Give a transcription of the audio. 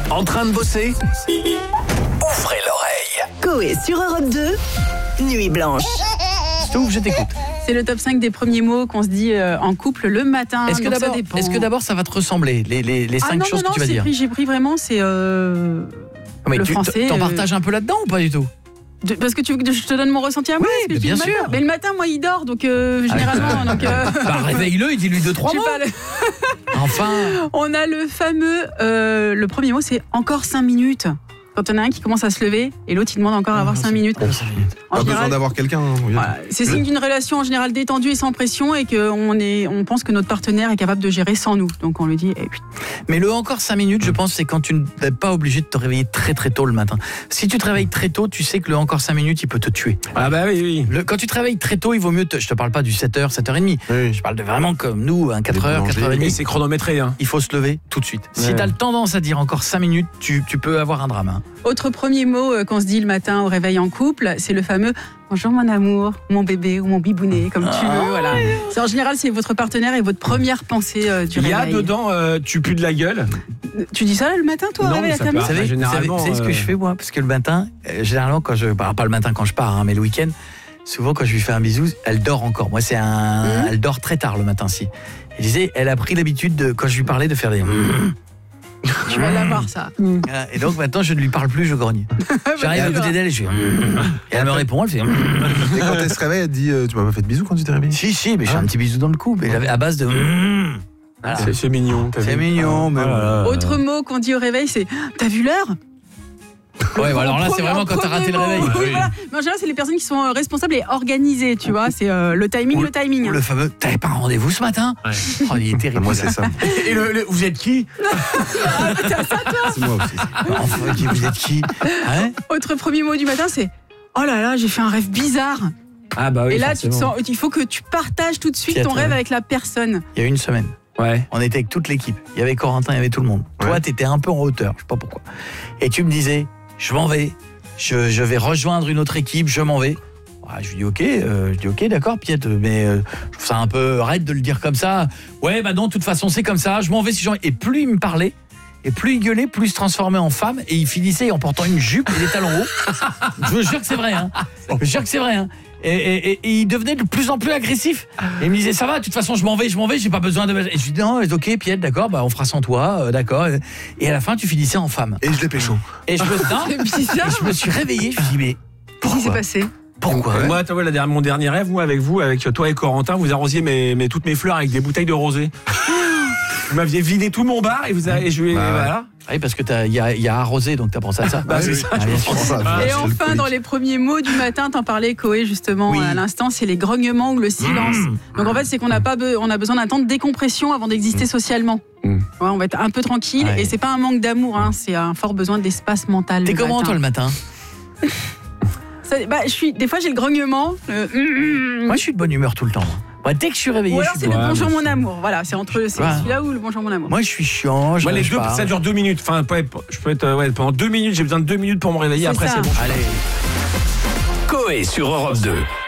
En train de bosser? Ouvrez l'oreille. Coé sur Europe 2, Nuit Blanche. Stouff, je t'écoute. C'est le top 5 des premiers mots qu'on se dit en couple le matin. Est-ce que d'abord ça va te ressembler, les 5 choses que tu vas dire? J'ai pris vraiment, c'est Mais le tu français. t'en partages un peu là-dedans ou pas du tout? Parce que tu veux que je te donne mon ressenti à moi? Oui, mais bien sûr. Mais le matin, moi, il dort, donc généralement... Bah réveille-le et dis-lui 2-3 mots. Enfin. On a le fameux... le premier mot, c'est encore 5 minutes. Quand on a un qui commence à se lever et l'autre il demande encore à avoir 5 minutes. Pas besoin d'avoir quelqu'un. Voilà, c'est signe d'une relation en général détendue et sans pression et qu'on pense que notre partenaire est capable de gérer sans nous. Donc on lui dit... Mais le encore 5 minutes, je pense, c'est quand tu n'es pas obligé de te réveiller très très tôt le matin. Si tu te réveilles très tôt, tu sais que le encore 5 minutes, il peut te tuer. Ah bah oui. Quand tu te réveilles très tôt, il vaut mieux... Je te parle pas du 7h, 7h30. Oui. Je parle de vraiment comme nous, 4h, 4h30. Et c'est chronométré. Hein. Il faut se lever tout de suite. Si tu as le tendance à dire encore 5 minutes, tu peux avoir un drame. Hein. Autre premier mot qu'on se dit le matin au réveil en couple, c'est le fameux « Bonjour mon amour » ou « mon bébé » ou « mon bibounet », comme tu veux. Voilà. En général, c'est votre partenaire et votre première pensée du réveil. Il y a dedans « tu pues de la gueule ». Tu dis ça le matin, toi, au réveil à ta mère? Vous savez ce que je fais moi? Parce que le matin, généralement, quand je... pas le matin quand je pars, hein, mais le week-end, souvent quand je lui fais un bisou, elle dort encore. Moi, elle dort très tard le matin, si. Je disais, elle a pris l'habitude, quand je lui parlais, de faire des... Tu vas l'avoir, ça. Et donc maintenant, je ne lui parle plus, je grogne. J'arrive à côté d'elle et je fais... Et elle me répond, elle fait... Et quand elle se réveille, elle dit tu m'as pas fait de bisous quand tu t'es réveillé? Si, mais j'ai un petit bisou dans le cou. Mais j'avais à base de... Voilà. C'est mignon. C'est mignon, mais... Autre mot qu'on dit au réveil, c'est « T'as vu l'heure ?» Ouais, bah alors là, c'est vraiment quand t'as raté le réveil. Oui, voilà. Mais en général, c'est les personnes qui sont responsables et organisées, tu vois. C'est le timing. Le fameux, t'avais pas un rendez-vous ce matin? Oh, il est terrible. Moi, c'est ça. Et vous êtes qui? C'est ça, toi? C'est moi aussi. Enfin, vous êtes qui? Hein? Autre premier mot du matin, c'est « Oh là là, j'ai fait un rêve bizarre !» Ah bah oui, et là, forcément. il faut que tu partages tout de suite ton rêve avec la personne. Il y a une semaine. Ouais. On était avec toute l'équipe. Il y avait Corentin, il y avait tout le monde. Ouais. Toi, t'étais un peu en hauteur, je sais pas pourquoi. Et tu me disais, je m'en vais. Je vais rejoindre une autre équipe, je m'en vais. Je lui dis ok, d'accord, Piet, mais je trouve ça un peu raide de le dire comme ça. Ouais, bah non, de toute façon, c'est comme ça, je m'en vais si j'en... Et plus il me parlait, et plus il gueulait, plus il se transformait en femme, et il finissait en portant une jupe et des talons hauts. Je vous jure que c'est vrai, hein. Et il devenait de plus en plus agressif. Et il me disait, ça va, de toute façon, je m'en vais, j'ai pas besoin de... Et je lui dis, non, ok, Piet, d'accord, bah on fera sans toi, d'accord. Et à la fin, tu finissais en femme. Et je l'ai pécho. Et je me suis réveillé, je me suis dit, mais qu'est-ce qui s'est passé? Pourquoi? Moi, tu vois, mon dernier rêve, moi, avec vous, avec toi et Corentin, vous arrosiez toutes mes fleurs avec des bouteilles de rosée. Vous m'aviez vidé tout mon bar et voilà. Oui, parce que il y a arrosé, donc t'as pensé à ça. C'est ça, je pense ça. Et enfin, dans les premiers mots du matin, t'en parlais, Coé, justement, à l'instant, c'est les grognements ou le silence. Donc en fait, c'est qu'on a besoin d'un temps de décompression avant d'exister socialement. Ouais, on va être un peu tranquille, et c'est pas un manque d'amour, hein, c'est un fort besoin d'espace mental. T'es comment, toi, le matin? Des fois, j'ai le grognement. Moi, je suis de bonne humeur tout le temps. Ouais, dès que je suis réveillé, ou alors c'est le bonjour mon amour. Voilà, c'est celui-là ou le bonjour mon amour. Moi, je suis chiant. Moi, les deux, ça dure 2 minutes. Enfin, je peux être pendant 2 minutes. J'ai besoin de 2 minutes pour me réveiller. Après, c'est bon. Allez. Coé sur Europe 2.